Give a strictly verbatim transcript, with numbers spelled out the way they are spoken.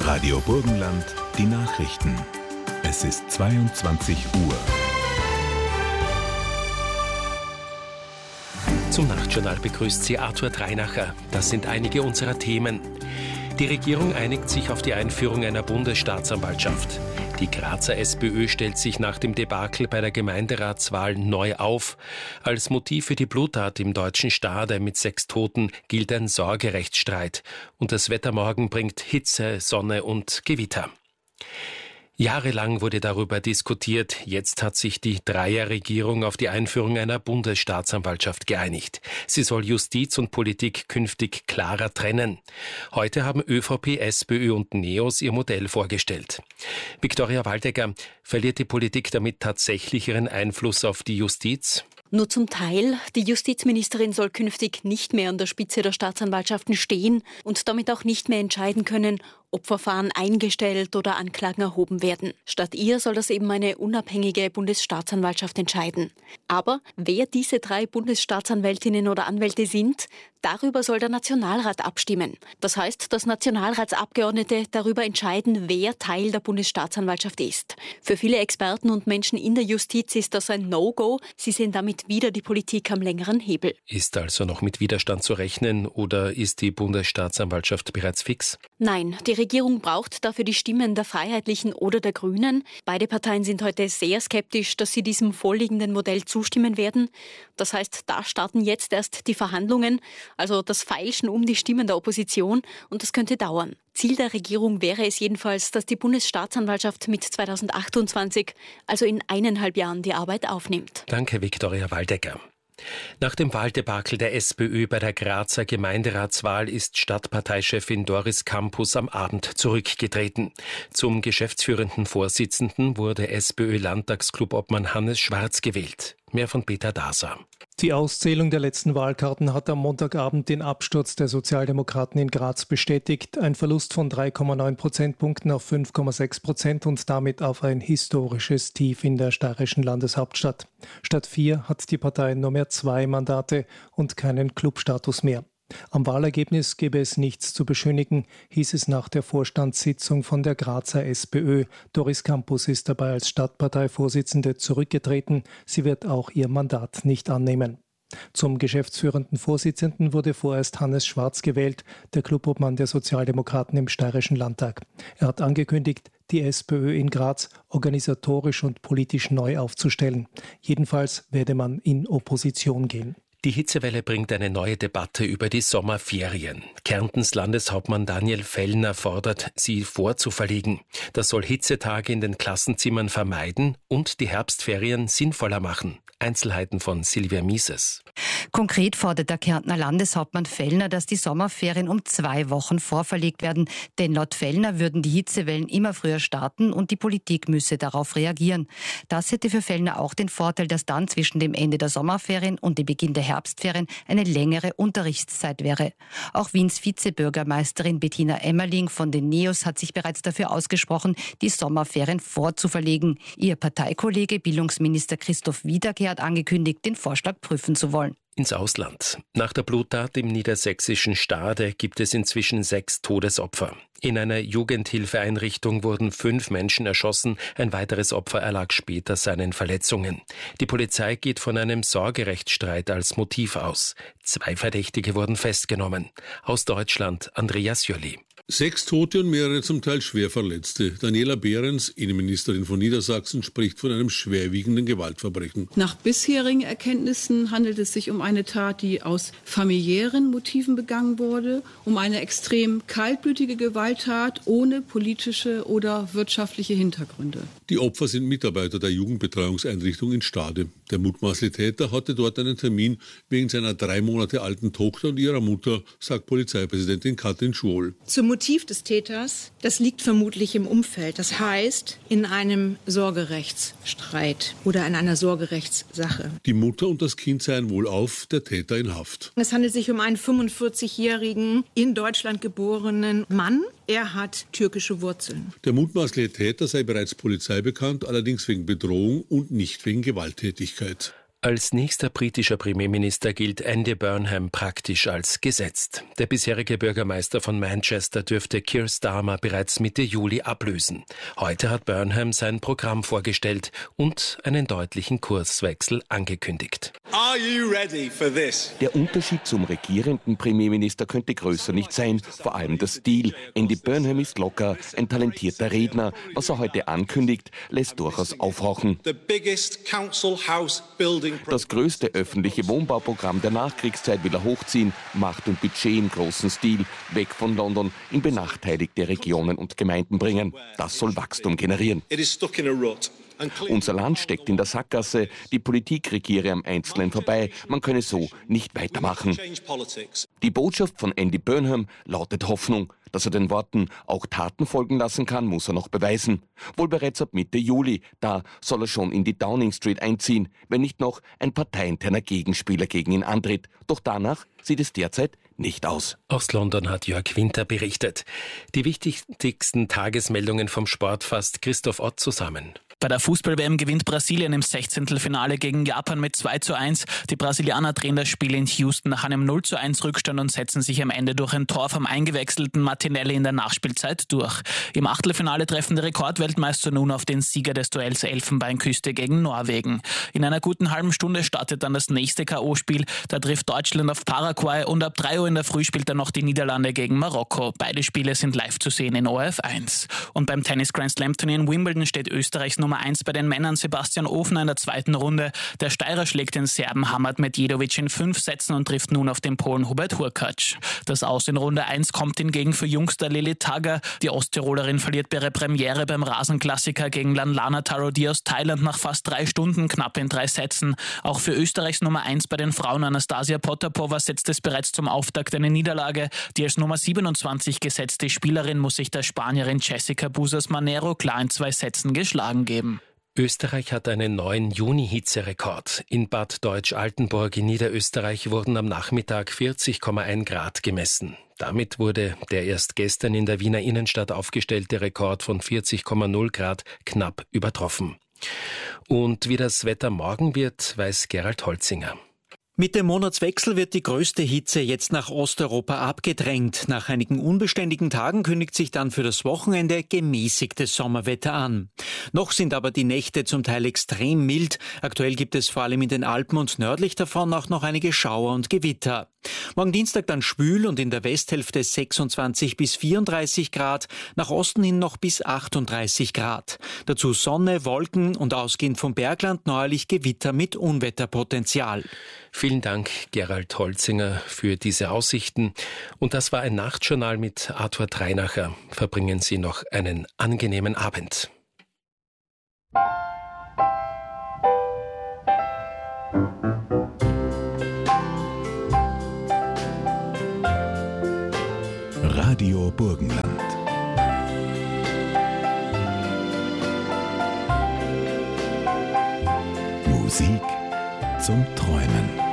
Radio Burgenland, die Nachrichten. Es ist zweiundzwanzig Uhr. Zum Nachtjournal begrüßt Sie Arthur Dreinacher. Das sind einige unserer Themen. Die Regierung einigt sich auf die Einführung einer Bundesstaatsanwaltschaft. Die Grazer SPÖ stellt sich nach dem Debakel bei der Gemeinderatswahl neu auf. Als Motiv für die Bluttat im Deutschen Stade mit sechs Toten gilt ein Sorgerechtsstreit. Und das Wetter morgen bringt Hitze, Sonne und Gewitter. Jahrelang wurde darüber diskutiert. Jetzt hat sich die Dreierregierung auf die Einführung einer Bundesstaatsanwaltschaft geeinigt. Sie soll Justiz und Politik künftig klarer trennen. Heute haben ÖVP, SPÖ und NEOS ihr Modell vorgestellt. Viktoria Waldecker, verliert die Politik damit tatsächlich ihren Einfluss auf die Justiz? Nur zum Teil. Die Justizministerin soll künftig nicht mehr an der Spitze der Staatsanwaltschaften stehen und damit auch nicht mehr entscheiden können, ob Verfahren eingestellt oder Anklagen erhoben werden. Statt ihr soll das eben eine unabhängige Bundesstaatsanwaltschaft entscheiden. Aber wer diese drei Bundesstaatsanwältinnen oder Anwälte sind, darüber soll der Nationalrat abstimmen. Das heißt, dass Nationalratsabgeordnete darüber entscheiden, wer Teil der Bundesstaatsanwaltschaft ist. Für viele Experten und Menschen in der Justiz ist das ein No-Go. Sie sehen damit wieder die Politik am längeren Hebel. Ist also noch mit Widerstand zu rechnen oder ist die Bundesstaatsanwaltschaft bereits fix? Nein, die Regierung braucht dafür die Stimmen der Freiheitlichen oder der Grünen. Beide Parteien sind heute sehr skeptisch, dass sie diesem vorliegenden Modell zustimmen werden. Das heißt, da starten jetzt erst die Verhandlungen, also das Feilschen um die Stimmen der Opposition, und das könnte dauern. Ziel der Regierung wäre es jedenfalls, dass die Bundesstaatsanwaltschaft mit zweitausendachtundzwanzig, also in eineinhalb Jahren, die Arbeit aufnimmt. Danke, Viktoria Waldecker. Nach dem Wahldebakel der SPÖ bei der Grazer Gemeinderatswahl ist Stadtparteichefin Doris Campus am Abend zurückgetreten. Zum geschäftsführenden Vorsitzenden wurde SPÖ-Landtagsclubobmann Hannes Schwarz gewählt. Mehr von Peter Daser. Die Auszählung der letzten Wahlkarten hat am Montagabend den Absturz der Sozialdemokraten in Graz bestätigt. Ein Verlust von drei Komma neun Prozentpunkten auf fünf Komma sechs Prozent und damit auf ein historisches Tief in der steirischen Landeshauptstadt. Statt vier hat die Partei nur mehr zwei Mandate und keinen Clubstatus mehr. Am Wahlergebnis gebe es nichts zu beschönigen, hieß es nach der Vorstandssitzung von der Grazer SPÖ. Doris Campus ist dabei als Stadtparteivorsitzende zurückgetreten. Sie wird auch ihr Mandat nicht annehmen. Zum geschäftsführenden Vorsitzenden wurde vorerst Hannes Schwarz gewählt, der Clubobmann der Sozialdemokraten im Steirischen Landtag. Er hat angekündigt, die SPÖ in Graz organisatorisch und politisch neu aufzustellen. Jedenfalls werde man in Opposition gehen. Die Hitzewelle bringt eine neue Debatte über die Sommerferien. Kärntens Landeshauptmann Daniel Fellner fordert, sie vorzuverlegen. Das soll Hitzetage in den Klassenzimmern vermeiden und die Herbstferien sinnvoller machen. Einzelheiten von Silvia Mieses. Konkret fordert der Kärntner Landeshauptmann Fellner, dass die Sommerferien um zwei Wochen vorverlegt werden. Denn laut Fellner würden die Hitzewellen immer früher starten und die Politik müsse darauf reagieren. Das hätte für Fellner auch den Vorteil, dass dann zwischen dem Ende der Sommerferien und dem Beginn der Herbstferien eine längere Unterrichtszeit wäre. Auch Wiens Vizebürgermeisterin Bettina Emmerling von den NEOS hat sich bereits dafür ausgesprochen, die Sommerferien vorzuverlegen. Ihr Parteikollege Bildungsminister Christoph Wiederkehr hat angekündigt, den Vorschlag prüfen zu wollen. Ins Ausland. Nach der Bluttat im niedersächsischen Stade gibt es inzwischen sechs Todesopfer. In einer Jugendhilfeeinrichtung wurden fünf Menschen erschossen. Ein weiteres Opfer erlag später seinen Verletzungen. Die Polizei geht von einem Sorgerechtsstreit als Motiv aus. Zwei Verdächtige wurden festgenommen. Aus Deutschland Andreas Jölli. Sechs Tote und mehrere zum Teil schwer Verletzte. Daniela Behrens, Innenministerin von Niedersachsen, spricht von einem schwerwiegenden Gewaltverbrechen. Nach bisherigen Erkenntnissen handelt es sich um eine Tat, die aus familiären Motiven begangen wurde, um eine extrem kaltblütige Gewalttat ohne politische oder wirtschaftliche Hintergründe. Die Opfer sind Mitarbeiter der Jugendbetreuungseinrichtung in Stade. Der mutmaßliche Täter hatte dort einen Termin wegen seiner drei Monate alten Tochter und ihrer Mutter, sagt Polizeipräsidentin Katrin Schwohl. Zum Motiv des Täters, das liegt vermutlich im Umfeld. Das heißt, in einem Sorgerechtsstreit oder in einer Sorgerechtssache. Die Mutter und das Kind seien wohlauf, der Täter in Haft. Es handelt sich um einen fünfundvierzigjährigen, in Deutschland geborenen Mann. Er hat türkische Wurzeln. Der mutmaßliche Täter sei bereits Polizei bekannt, allerdings wegen Bedrohung und nicht wegen Gewalttätigkeit. Als nächster britischer Premierminister gilt Andy Burnham praktisch als gesetzt. Der bisherige Bürgermeister von Manchester dürfte Keir Starmer bereits Mitte Juli ablösen. Heute hat Burnham sein Programm vorgestellt und einen deutlichen Kurswechsel angekündigt. Are you ready for this? Der Unterschied zum regierenden Premierminister könnte größer nicht sein, vor allem der Stil. Andy Burnham ist locker, ein talentierter Redner. Was er heute ankündigt, lässt durchaus aufhorchen. The biggest council house building. Das größte öffentliche Wohnbauprogramm der Nachkriegszeit will er hochziehen, Macht und Budget im großen Stil, weg von London, in benachteiligte Regionen und Gemeinden bringen. Das soll Wachstum generieren. It is stuck in a rut. Unser Land steckt in der Sackgasse, die Politik regiere am Einzelnen vorbei, man könne so nicht weitermachen. Die Botschaft von Andy Burnham lautet Hoffnung. Dass er den Worten auch Taten folgen lassen kann, muss er noch beweisen. Wohl bereits ab Mitte Juli, da soll er schon in die Downing Street einziehen, wenn nicht noch ein parteiinterner Gegenspieler gegen ihn antritt. Doch danach sieht es derzeit nicht aus. Aus London hat Jörg Winter berichtet. Die wichtigsten Tagesmeldungen vom Sport fasst Christoph Ott zusammen. Bei der Fußball-W M gewinnt Brasilien im Sechzehntelfinale gegen Japan mit zwei zu eins. Die Brasilianer drehen das Spiel in Houston nach einem null zu eins Rückstand und setzen sich am Ende durch ein Tor vom eingewechselten Martinelli in der Nachspielzeit durch. Im Achtelfinale treffen die Rekordweltmeister nun auf den Sieger des Duells Elfenbeinküste gegen Norwegen. In einer guten halben Stunde startet dann das nächste K O-Spiel. Da trifft Deutschland auf Paraguay und ab drei Uhr in der Früh spielt dann noch die Niederlande gegen Marokko. Beide Spiele sind live zu sehen in O R F eins. Und beim Tennis Grand Slam Turnier in Wimbledon steht Österreichs Nummer eins bei den Männern Sebastian Ofner in der zweiten Runde. Der Steirer schlägt den Serben Hamad Medjedovic in fünf Sätzen und trifft nun auf den Polen Hubert Hurkacz. Das Aus in Runde eins kommt hingegen für Jungster Lili Tagger. Die Osttirolerin verliert bei ihrer Premiere beim Rasenklassiker gegen Lanlana Tarodi aus Thailand nach fast drei Stunden, knapp in drei Sätzen. Auch für Österreichs Nummer eins bei den Frauen Anastasia Potapova setzt es bereits zum Auftakt eine Niederlage. Die als Nummer siebenundzwanzig gesetzte Spielerin muss sich der Spanierin Jessica Busas Manero klar in zwei Sätzen geschlagen geben. Österreich hat einen neuen Juni-Hitzerekord. In Bad Deutsch-Altenburg in Niederösterreich wurden am Nachmittag vierzig Komma eins Grad gemessen. Damit wurde der erst gestern in der Wiener Innenstadt aufgestellte Rekord von vierzig Komma null Grad knapp übertroffen. Und wie das Wetter morgen wird, weiß Gerald Holzinger. Mit dem Monatswechsel wird die größte Hitze jetzt nach Osteuropa abgedrängt. Nach einigen unbeständigen Tagen kündigt sich dann für das Wochenende gemäßigtes Sommerwetter an. Noch sind aber die Nächte zum Teil extrem mild. Aktuell gibt es vor allem in den Alpen und nördlich davon auch noch einige Schauer und Gewitter. Morgen Dienstag dann schwül und in der Westhälfte sechsundzwanzig bis vierunddreißig Grad, nach Osten hin noch bis achtunddreißig Grad. Dazu Sonne, Wolken und ausgehend vom Bergland neuerlich Gewitter mit Unwetterpotenzial. Vielen Dank, Gerald Holzinger, für diese Aussichten. Und das war ein Nachtjournal mit Arthur Dreinacher. Verbringen Sie noch einen angenehmen Abend. Radio Burgenland. Musik zum Träumen.